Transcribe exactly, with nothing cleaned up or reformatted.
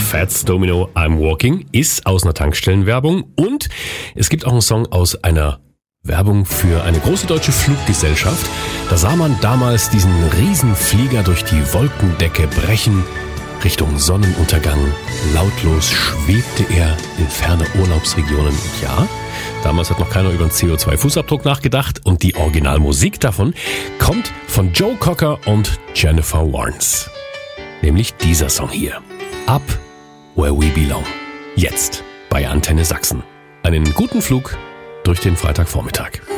Fats Domino, I'm Walking, ist aus einer Tankstellenwerbung und es gibt auch einen Song aus einer Werbung für eine große deutsche Fluggesellschaft. Da sah man damals diesen Riesenflieger durch die Wolkendecke brechen. Richtung Sonnenuntergang. Lautlos schwebte er in ferne Urlaubsregionen. Und ja, damals hat noch keiner über den C O zwei Fußabdruck nachgedacht. Und die Originalmusik davon kommt von Joe Cocker und Jennifer Warnes. Nämlich dieser Song hier. Up Where We Belong. Jetzt bei Antenne Sachsen. Einen guten Flug durch den Freitagvormittag.